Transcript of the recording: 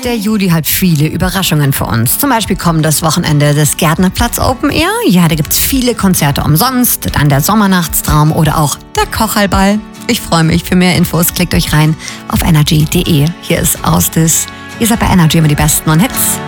Der Juli hat viele Überraschungen für uns. Zum Beispiel kommt das Wochenende des Gärtnerplatz Open Air. Ja, da gibt's viele Konzerte umsonst. Dann der Sommernachtstraum oder auch der Kochalball. Ich freue mich. Für mehr Infos klickt euch rein auf energy.de. Hier ist Austis. Ihr seid bei Energy immer die besten Hits.